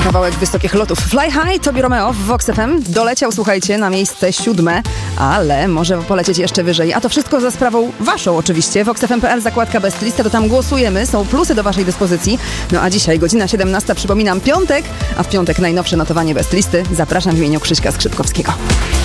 Kawałek wysokich lotów. Fly High, Tobi Romeo w Vox FM. Doleciał, słuchajcie, na miejsce 7, ale może polecieć jeszcze wyżej. A to wszystko za sprawą waszą oczywiście. VoxFM.pl, zakładka Best Lista, to tam głosujemy. Są plusy do waszej dyspozycji. No a dzisiaj godzina 17, przypominam, piątek, a w piątek najnowsze notowanie Best Listy. Zapraszam w imieniu Krzyśka Skrzypkowskiego.